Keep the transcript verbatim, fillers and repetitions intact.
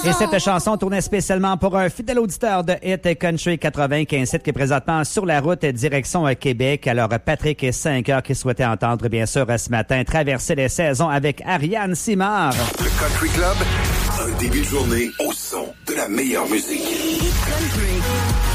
Et cette chanson tournait spécialement pour un fidèle auditeur de Hit Country quatre-vingt-quinze qui est présentement sur la route direction Québec. Alors, Patrick et cinq heures qui souhaitait entendre, bien sûr, ce matin, traverser les saisons avec Ariane Simard. Le Country Club, un début de journée au son de la meilleure musique. Hit Country.